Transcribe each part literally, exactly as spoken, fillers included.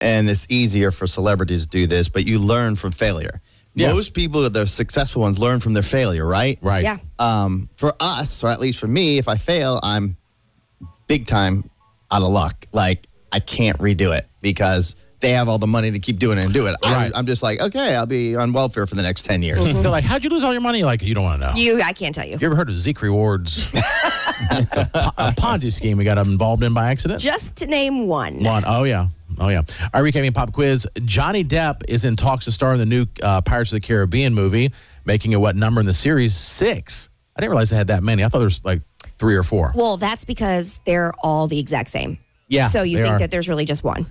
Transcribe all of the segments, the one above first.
and it's easier for celebrities to do this, but you learn from failure. Yeah. Most people, the successful ones, learn from their failure, right? Right. Yeah. Um, for us, or at least for me, if I fail, I'm big time out of luck. Like, I can't redo it because they have all the money to keep doing it and do it. Right. I'm, I'm just like, okay, I'll be on welfare for the next ten years. They're like, how'd you lose all your money? Like, you don't want to know. You, I can't tell you. You ever heard of Zeke Rewards? It's a, po- a Ponzi scheme we got involved in by accident. Just to name one. One. Oh, yeah. Oh, yeah. All right, recapping pop quiz. Johnny Depp is in talks to star in the new uh, Pirates of the Caribbean movie, making it what number in the series? Six. I didn't realize they had that many. I thought there was like three or four. Well, that's because they're all the exact same. Yeah. So you they think are. that there's really just one.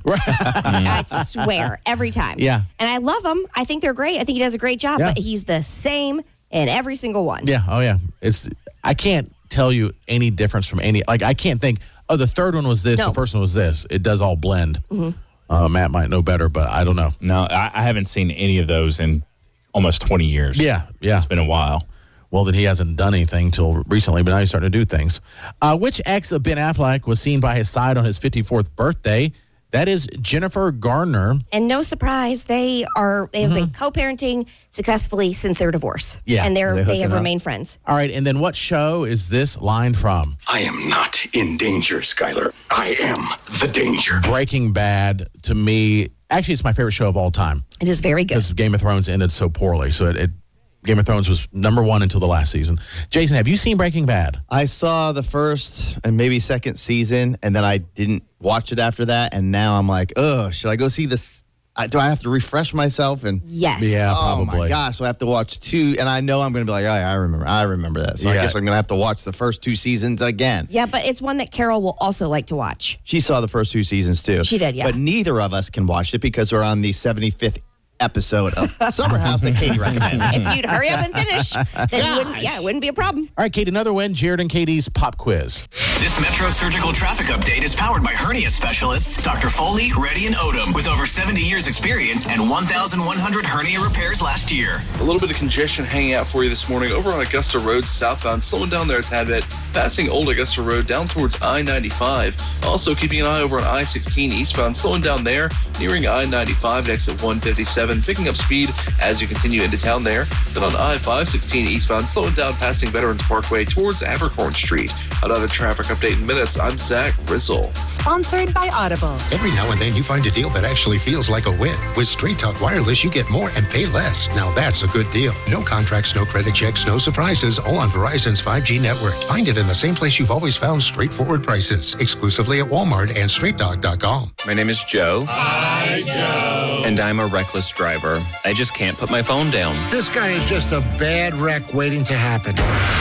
I swear, every time. Yeah. And I love him. I think they're great. I think he does a great job, Yeah. but he's the same in every single one. Yeah. Oh, yeah. It's. I can't tell you any difference from any. Like, I can't think, oh, the third one was this, No. the first one was this. It does all blend. Mm-hmm. Uh, Matt might know better, but I don't know. No, I, I haven't seen any of those in almost twenty years. Yeah. Yeah. It's been a while. Well, that he hasn't done anything till recently, but now he's starting to do things. Uh, which ex of Ben Affleck was seen by his side on his fifty-fourth birthday? That is Jennifer Garner. And no surprise, they are they have been co-parenting successfully since their divorce. Yeah. And they're They're they hooking have up. remained friends. All right, and then what show is this line from? I am not in danger, Skylar. I am the danger. Breaking Bad, to me, actually, it's my favorite show of all time It is very good. because Game of Thrones ended so poorly. So it, it Game of Thrones was number one until the last season. Jason, have you seen Breaking Bad? I saw the first and maybe second season, and then I didn't watch it after that. And now I'm like, oh, should I go see this? I, do I have to refresh myself? And Yes. Yeah. oh probably. my gosh, so I have to watch two, and I know I'm going to be like, oh, yeah, I remember, I remember that. So Yeah. I guess I'm going to have to watch the first two seasons again. Yeah, but it's one that Carol will also like to watch. She saw the first two seasons too. She did, yeah. But neither of us can watch it because we're on the seventy-fifth episode of Summer House that Katie recommended. If you'd hurry up and finish, then you wouldn't, yeah, it wouldn't be a problem. All right, Kate, another win. Jared and Katie's pop quiz. This Metro Surgical Traffic Update is powered by hernia specialists Doctor Foley, Reddy, and Odom with over seventy years experience and one thousand one hundred hernia repairs last year. A little bit of congestion hanging out for you this morning over on Augusta Road southbound, slowing down there a tad bit, passing Old Augusta Road down towards I ninety-five. Also keeping an eye over on I sixteen eastbound, slowing down there, nearing I ninety-five at exit one fifty-seven, picking up speed as you continue into town there. Then on I five sixteen eastbound, slowing down passing Veterans Parkway towards Abercorn Street. Another traffic update in minutes. I'm Zach Gristle. Sponsored by Audible. Every now and then you find a deal that actually feels like a win. With Straight Talk Wireless, you get more and pay less. Now that's a good deal. No contracts, no credit checks, no surprises, all on Verizon's five G network. Find it in the same place you've always found straightforward prices. Exclusively at Walmart and straight talk dot com. My name is Joe. Hi, Joe. And I'm a reckless driver. I just can't put my phone down. This guy is just a bad wreck waiting to happen.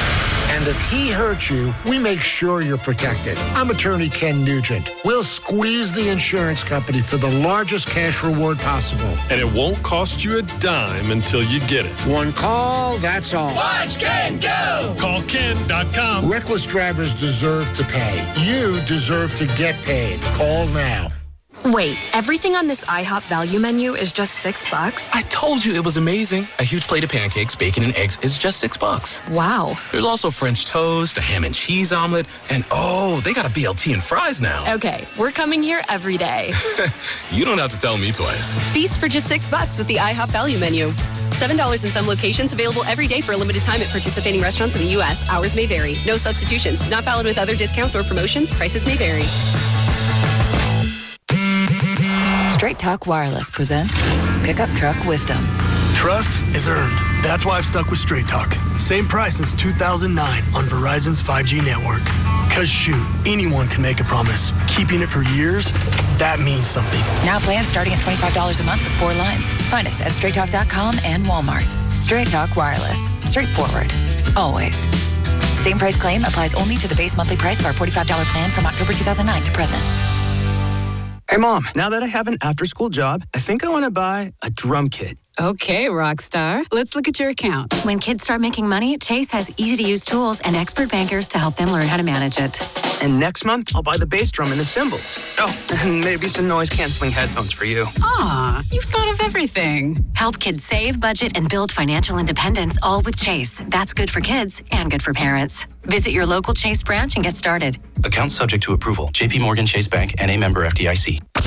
And if he hurts you, we make sure you're protected. I'm attorney Ken Nugent. We'll squeeze the insurance company for the largest cash reward possible. And it won't cost you a dime until you get it. One call, that's all. Watch Ken go. Call Ken dot com. Reckless drivers deserve to pay. You deserve to get paid. Call now. Wait, everything on this IHOP value menu is just six bucks? I told you it was amazing. A huge plate of pancakes, bacon, and eggs is just six bucks. Wow. There's also French toast, a ham and cheese omelet, and oh, they got a B L T and fries now. Okay, we're coming here every day. You don't have to tell me twice. Feast for just six bucks with the IHOP value menu. Seven dollars in some locations, available every day for a limited time at participating restaurants in the U S. Hours may vary. No substitutions. Not valid with other discounts or promotions. Prices may vary. Straight Talk Wireless presents Pickup Truck Wisdom. Trust is earned. That's why I've stuck with Straight Talk. Same price since two thousand nine on Verizon's five G network. Cause shoot, anyone can make a promise. Keeping it for years, that means something. Now plans starting at twenty-five dollars a month with four lines. Find us at straight talk dot com and Walmart. Straight Talk Wireless. Straightforward. Always. Same price claim applies only to the base monthly price of our forty-five dollars plan from October two thousand nine to present. Hey, Mom, now that I have an after-school job, I think I want to buy a drum kit. Okay, Rockstar. Let's look at your account. When kids start making money, Chase has easy-to-use tools and expert bankers to help them learn how to manage it. And next month, I'll buy the bass drum and the cymbals. Oh, and maybe some noise-canceling headphones for you. Aw, you've thought of everything. Help kids save, budget, and build financial independence, all with Chase. That's good for kids and good for parents. Visit your local Chase branch and get started. Account subject to approval. J P Morgan Chase Bank, N A member F D I C.